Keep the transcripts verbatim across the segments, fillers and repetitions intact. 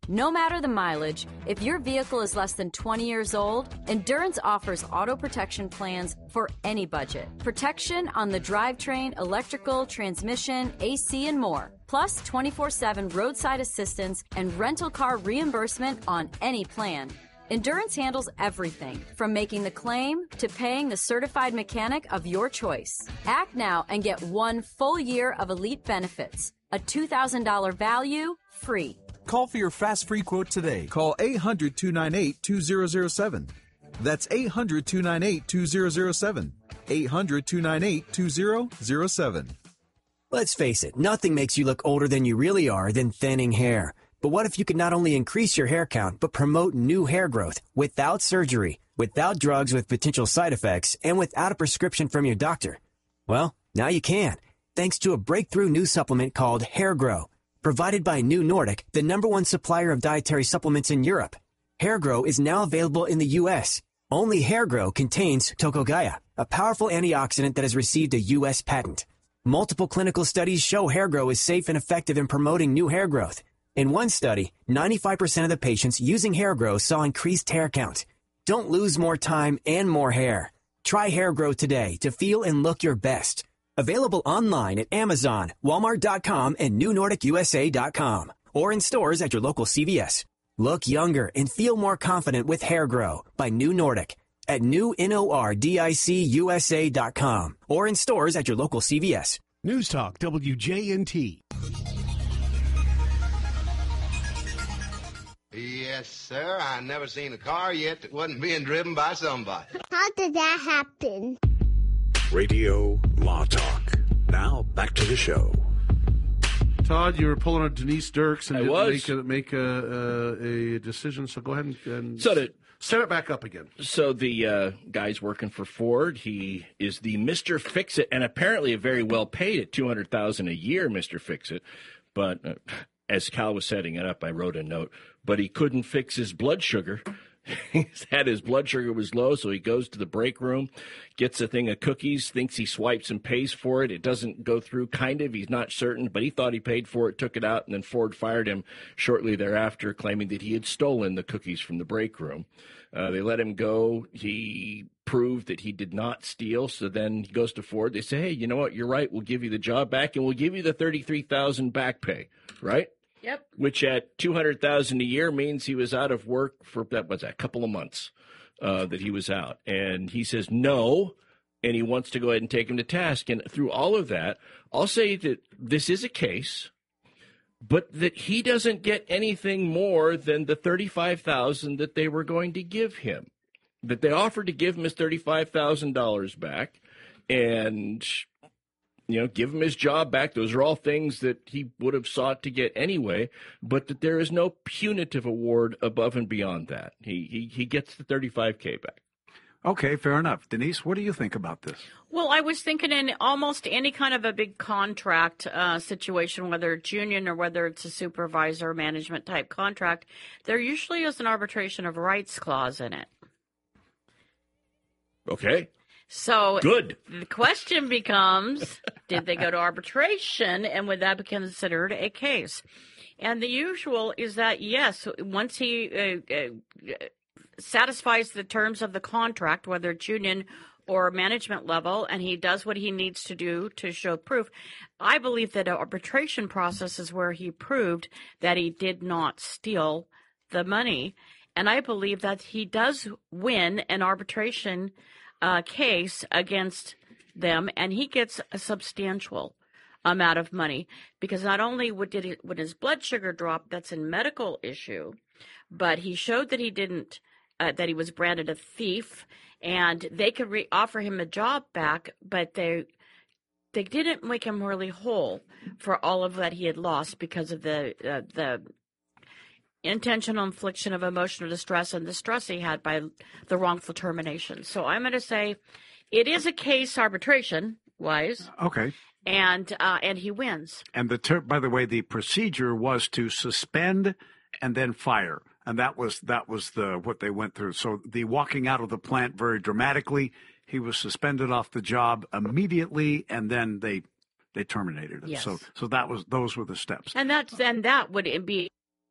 No matter the mileage, if your vehicle is less than twenty years old, Endurance offers auto protection plans for any budget. Protection on the drivetrain, electrical, transmission, A C, and more. Plus twenty-four seven roadside assistance and rental car reimbursement on any plan. Endurance handles everything, from making the claim to paying the certified mechanic of your choice. Act now and get one full year of elite benefits. A two thousand dollars value, free. Call for your fast free quote today. Call eight hundred, two nine eight, two zero zero seven. That's eight hundred, two nine eight, two zero zero seven. eight hundred, two nine eight, two zero zero seven. Let's face it, nothing makes you look older than you really are than thinning hair. But what if you could not only increase your hair count, but promote new hair growth without surgery, without drugs with potential side effects, and without a prescription from your doctor? Well, now you can, thanks to a breakthrough new supplement called Hair Grow, provided by New Nordic, the number one supplier of dietary supplements in Europe. Hair Grow is now available in the U S. Only Hair Grow contains Tocogaya, a powerful antioxidant that has received a U S patent. Multiple clinical studies show Hair Grow is safe and effective in promoting new hair growth. In one study, ninety-five percent of the patients using Hair Grow saw increased hair count. Don't lose more time and more hair. Try Hair Grow today to feel and look your best. Available online at Amazon, Walmart dot com, and New Nordic U S A dot com, or in stores at your local C V S. Look younger and feel more confident with Hair Grow by New Nordic at new nordic U S A dot com, or in stores at your local C V S. News Talk W J N T. Yes, sir. I never seen a car yet that wasn't being driven by somebody. How did that happen? Radio Law Talk. Now back to the show. Todd, you were pulling on Denise Dirks and I didn't was. make, a, make a, a, a decision, so go ahead and, and So to, set it back up again. So the uh, guy's working for Ford. He is the Mister Fix-It, and apparently a very well paid at two hundred thousand dollars a year, Mister Fix-It. But uh, as Cal was setting it up, I wrote a note, but he couldn't fix his blood sugar. He's had his blood sugar was low, so he goes to the break room, gets a thing of cookies, thinks he swipes and pays for it. It doesn't go through, kind of. He's not certain, but he thought he paid for it, took it out, and then Ford fired him shortly thereafter, claiming that he had stolen the cookies from the break room. Uh, they let him go. He proved that he did not steal, so then he goes to Ford. They say, hey, you know what? You're right. We'll give you the job back, and we'll give you the thirty-three thousand dollars back pay, right? Yep. Which at two hundred thousand dollars a year means he was out of work for, that was that, a couple of months uh, that he was out. And he says no, and he wants to go ahead and take him to task. And through all of that, I'll say that this is a case, but that he doesn't get anything more than the thirty-five thousand dollars that they were going to give him, that they offered to give him his thirty-five thousand dollars back and, you know, give him his job back. Those are all things that he would have sought to get anyway, but that there is no punitive award above and beyond that. He he, he gets the thirty-five K back. Okay, fair enough. Denise, what do you think about this? Well, I was thinking in almost any kind of a big contract uh, situation, whether it's union or whether it's a supervisor or management type contract, there usually is an arbitration of rights clause in it. Okay. So good. The question becomes, did they go to arbitration, and would that be considered a case? And the usual is that, yes, once he uh, uh, satisfies the terms of the contract, whether it's union or management level, and he does what he needs to do to show proof, I believe that an arbitration process is where he proved that he did not steal the money. And I believe that he does win an arbitration Uh, case against them, and he gets a substantial amount of money, because not only would, did he, would his blood sugar drop, that's a medical issue, but he showed that he didn't, uh, that he was branded a thief, and they could re- offer him a job back, but they they didn't make him really whole for all of that he had lost because of the uh, the intentional infliction of emotional distress and the stress he had by the wrongful termination. So I'm going to say it is a case arbitration-wise. Okay. And uh, and he wins. And the ter- by the way, the procedure was to suspend and then fire, and that was that was the what they went through. So the walking out of the plant very dramatically. He was suspended off the job immediately, and then they they terminated him. Yes. So so that was those were the steps. And that and that would be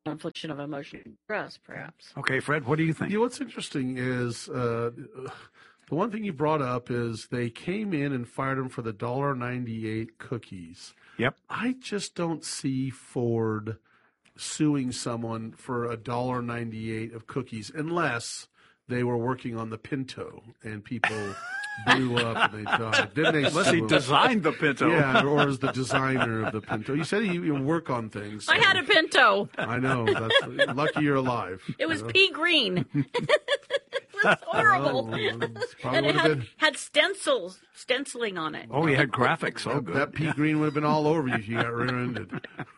infliction of emotional distress, perhaps. Okay, Fred, what do you think? You know, what's interesting is uh, the one thing you brought up is they came in and fired him for the one dollar ninety-eight cookies. Yep. I just don't see Ford suing someone for one dollar ninety-eight of cookies unless they were working on the Pinto and people blew up and they died. Then they Unless he designed the Pinto. Yeah, or as the designer of the Pinto. You said you, you work on things. So. I had a Pinto. I know. That's lucky you're alive. It was you know? pea green. It was horrible. Oh, and it had, been... had stencils, stenciling on it. Oh, he had graphics. Oh, that, good. That pea green would have been all over you if you got rear-ended.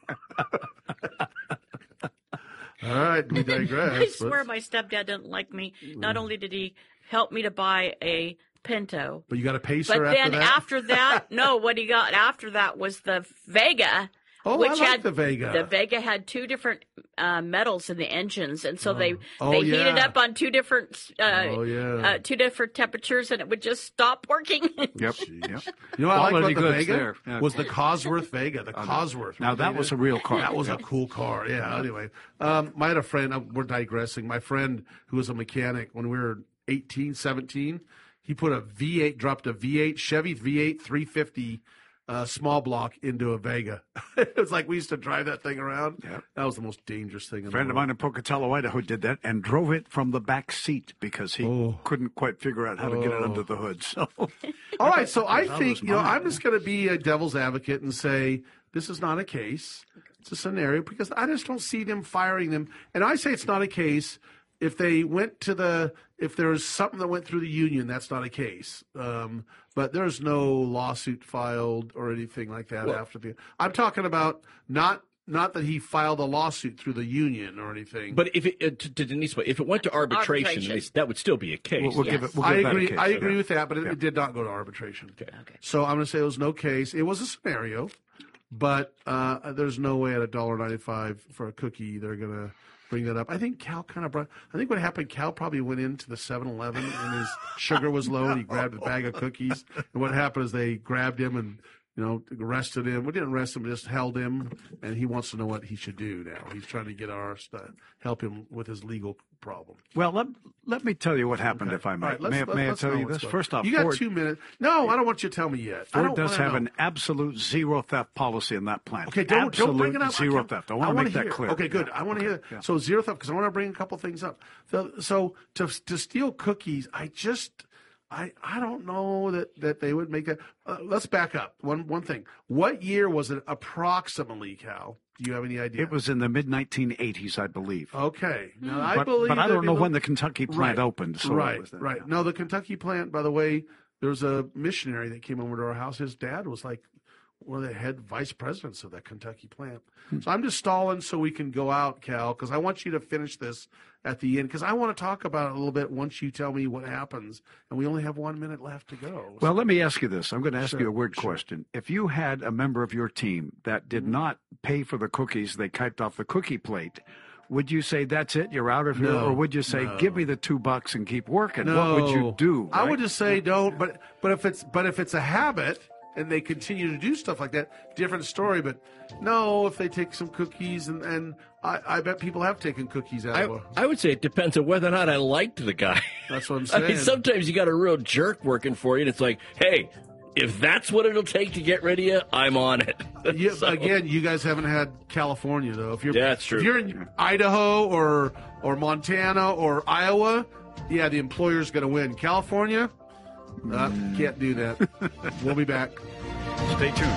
All right, we digress. I swear my stepdad didn't like me. Not only did he help me to buy a Pinto, but you got a Pacer but after then that? after that, no, what he got after that was the Vega. Oh, which I like had the Vega. The Vega had two different uh, metals in the engines, and so oh. they oh, they yeah. heated up on two different uh, oh, yeah. uh, two different temperatures, and it would just stop working. Yep. yep. You know what I like about the Vega there. Yeah. was the Cosworth Vega. The oh, Cosworth. Now that was a real car. That was yeah. a cool car. Yeah. Anyway, um, I had a friend. Uh, we're digressing. My friend who was a mechanic when we were eighteen, seventeen. He put a V eight, dropped a V eight Chevy V eight three fifty. Uh, small block into a Vega. It was like we used to drive that thing around. Yep. That was the most dangerous thing in A friend the of world. mine in Pocatello, Idaho did that and drove it from the back seat because he oh. couldn't quite figure out how to get it oh. under the hood. So, all right, so I think, you know, mine. I'm just going to be a devil's advocate and say this is not a case. It's a scenario because I just don't see them firing them. And I say it's not a case. If they went to the, if there's something that went through the union, that's not a case. Um, but there's no lawsuit filed or anything like that well, after the. I'm talking about not not that he filed a lawsuit through the union or anything. But if it, uh, to, to Denise, if it went to arbitration, arbitration. that would still be a case. We'll, we'll Yes. give it. We'll I give that a agree. case, I yeah. agree with that, but it, Yeah. it did not go to arbitration. Okay. Okay. So I'm going to say it was no case. It was a scenario, but uh, there's no way at a dollar ninety-five for a cookie they're going to bring that up. I think Cal kind of brought. I think what happened, Cal probably went into the seven eleven and his sugar was low, and he grabbed a bag of cookies. And what happened is they grabbed him and, you know, arrested him. We didn't arrest him, just held him, and he wants to know what he should do now. He's trying to get our stuff, help him with his legal problem. Well, let, let me tell you what happened, Okay. if I may. All right, let's- may, let's- may I let's tell know you what's this? going- First off, you got Ford, two minutes. No, I don't want you to tell me yet. I Ford don't does wanna have know. an absolute zero theft policy in that plant. Okay, don't, absolute don't bring it up. zero I can't- theft. I want to wanna make that hear it. clear. Okay, good. Yeah. I want to Okay. hear that. Yeah. So zero theft, because I want to bring a couple things up. So, so to to steal cookies, I just I I don't know that, that they would make that. Uh, let's back up. One one thing. What year was it approximately, Cal? Do you have any idea? It was in the mid nineteen eighties, I believe. Okay. Now, I but, believe but I there'd don't be know little- when the Kentucky plant Right. opened. So right, it was that, right. yeah. No, the Kentucky plant, by the way, there was a missionary that came over to our house. His dad was like one of the head vice presidents of that Kentucky plant. Hmm. So I'm just stalling so we can go out, Cal, because I want you to finish this at the end, because I want to talk about it a little bit once you tell me what happens. And we only have one minute left to go. Well, let me ask you this. I'm going to ask Sure, you a weird sure. question. If you had a member of your team that did Mm-hmm. not pay for the cookies they typed off the cookie plate, would you say, that's it, you're out of here? No, or would you say, no. give me the two bucks and keep working? No. What would you do? I right? would just say don't. But but if it's but if it's a habit and they continue to do stuff like that, different story. But no, if they take some cookies and and I, I bet people have taken cookies out I, of. A, I would say it depends on whether or not I liked the guy. that's what I'm I saying. mean, sometimes you got a real jerk working for you, and it's like, hey, if that's what it'll take to get rid of you, I'm on it. Yeah, So- again, you guys haven't had California though. If you're Yeah, that's true. if you're in Idaho or or Montana or Iowa, yeah, the employer's going to win. California, uh, can't do that. We'll be back. Stay tuned.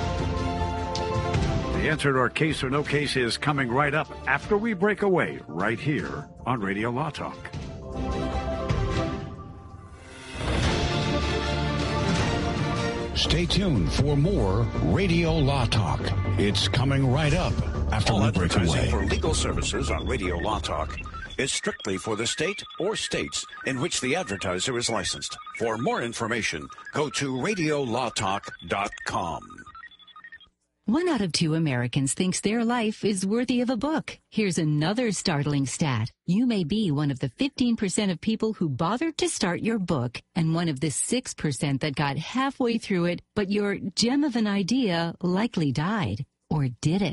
The answer to our case or no case is coming right up after we break away, right here on Radio Law Talk. Stay tuned for more Radio Law Talk. It's coming right up after All we break advertising away. for legal services on Radio Law Talk is strictly for the state or states in which the advertiser is licensed. For more information, go to radio law talk dot com. One out of two Americans thinks their life is worthy of a book. Here's another startling stat. You may be one of the fifteen percent of people who bothered to start your book and one of the six percent that got halfway through it, but your gem of an idea likely died. Or did it?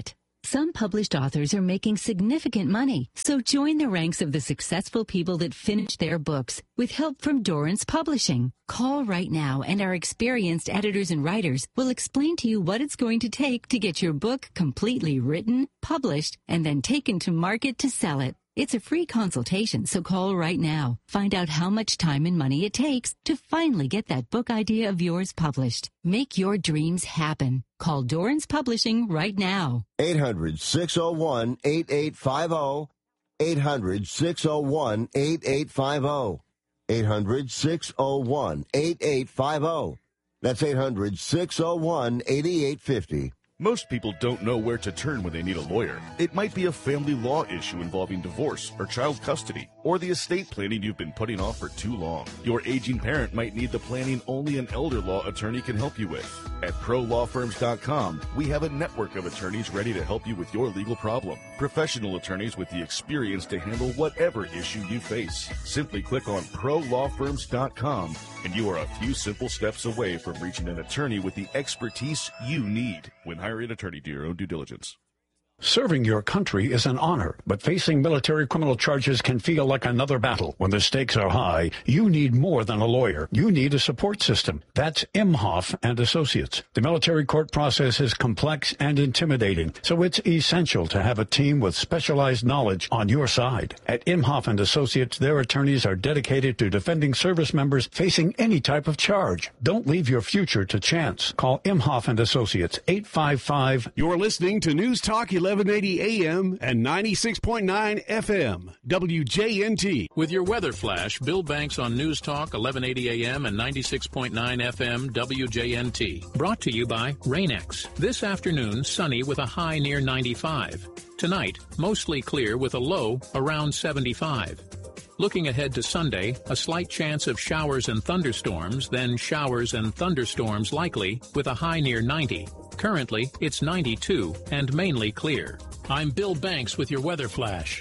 Some published authors are making significant money, so join the ranks of the successful people that finish their books with help from Dorrance Publishing. Call right now and our experienced editors and writers will explain to you what it's going to take to get your book completely written, published, and then taken to market to sell it. It's a free consultation, so call right now. Find out how much time and money it takes to finally get that book idea of yours published. Make your dreams happen. Call Dorrance Publishing right now. eight hundred, six oh one, eight eight five oh. eight hundred, six oh one, eight eight five oh. eight hundred, six oh one, eight eight five oh. That's eight hundred, six oh one, eight eight five oh. Most people don't know where to turn when they need a lawyer. It might be a family law issue involving divorce or child custody, or the estate planning you've been putting off for too long. Your aging parent might need the planning only an elder law attorney can help you with. At pro law firms dot com, we have a network of attorneys ready to help you with your legal problem. Professional attorneys with the experience to handle whatever issue you face. Simply click on pro law firms dot com, and you are a few simple steps away from reaching an attorney with the expertise you need. When hiring an attorney, do your own due diligence. Serving your country is an honor, but facing military criminal charges can feel like another battle. When the stakes are high, you need more than a lawyer. You need a support system. That's Imhoff and Associates. The military court process is complex and intimidating, so it's essential to have a team with specialized knowledge on your side. At Imhoff and Associates, their attorneys are dedicated to defending service members facing any type of charge. Don't leave your future to chance. Call Imhoff and Associates, eight five five. You're listening to News Talk eleven eighty A M and ninety-six point nine F M, W J N T. With your weather flash, Bill Banks on News Talk eleven eighty A M and ninety-six point nine F M, W J N T. Brought to you by Rain-X. This afternoon, sunny with a high near ninety-five. Tonight, mostly clear with a low around seventy-five. Looking ahead to Sunday, a slight chance of showers and thunderstorms, then showers and thunderstorms likely with a high near ninety. Currently, it's ninety-two and mainly clear. I'm Bill Banks with your weather flash.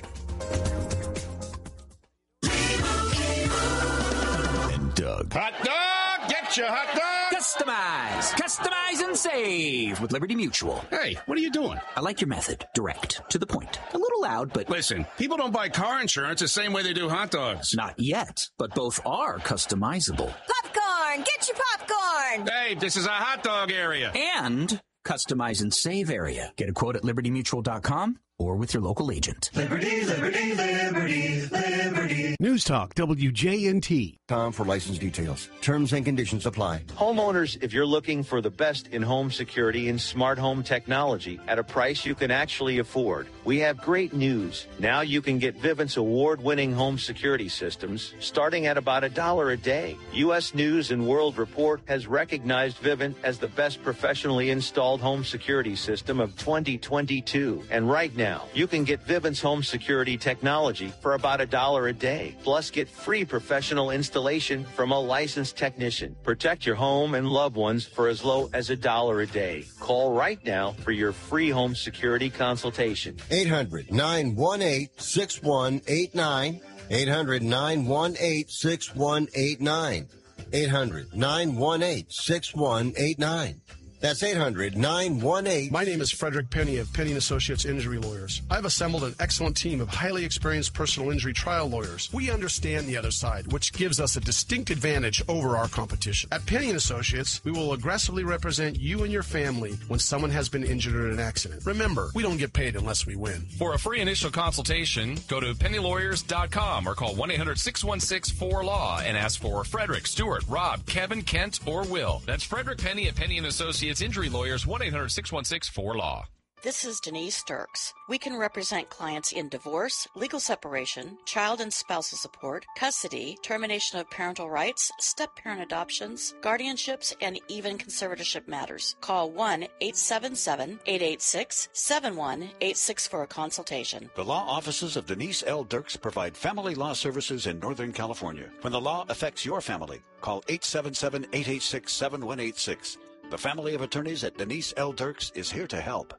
And Doug. Hot dog! Get your hot dog! Customize! Customize and save with Liberty Mutual. Hey, what are you doing? I like your method. Direct. To the point. A little loud, but... Listen, people don't buy car insurance the same way they do hot dogs. Not yet, but both are customizable. Popcorn! Get your popcorn! Hey, this is a hot dog area. And customize and save area. Get a quote at liberty mutual dot com or with your local agent. Liberty, liberty, liberty, liberty. News Talk, W J N T. Time for license details. Terms and conditions apply. Homeowners, if you're looking for the best in home security and smart home technology at a price you can actually afford, we have great news. Now you can get Vivint's award-winning home security systems starting at about a dollar a day. U S News and World Report has recognized Vivint as the best professionally installed home security system of twenty twenty-two. And right now, Now, you can get Vivint's home security technology for about a dollar a day. Plus, get free professional installation from a licensed technician. Protect your home and loved ones for as low as a dollar a day. Call right now for your free home security consultation. eight hundred, nine one eight, six one eight nine. eight hundred, nine one eight, six one eight nine. eight hundred, nine one eight, six one eight nine. That's eight hundred, nine one eight. My name is Frederick Penny of Penny and Associates Injury Lawyers. I've assembled an excellent team of highly experienced personal injury trial lawyers. We understand the other side, which gives us a distinct advantage over our competition. At Penny and Associates, we will aggressively represent you and your family when someone has been injured in an accident. Remember, we don't get paid unless we win. For a free initial consultation, go to penny lawyers dot com or call one eight hundred, six one six, four L A W and ask for Frederick, Stewart, Rob, Kevin, Kent, or Will. That's Frederick Penny at Penny and Associates Injury Lawyers, one eight hundred, six one six, four L A W. This is Denise Sturks. We can represent clients in divorce, legal separation, child and spousal support, custody, termination of parental rights, step-parent adoptions, guardianships, and even conservatorship matters. Call one eight seven seven, eight eight six, seven one eight six for a consultation. The law offices of Denise L. Dirks provide family law services in Northern California. When the law affects your family, call eight seven seven, eight eight six, seven one eight six. The family of attorneys at Denise L. Dirks is here to help.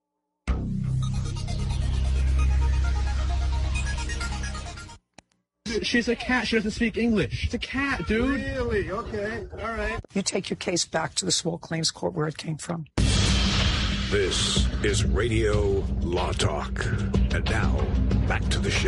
She's a cat. She doesn't speak English. It's a cat, dude. Really? Okay. All right. You take your case back to the small claims court where it came from. This is Radio Law Talk. And now, back to the show.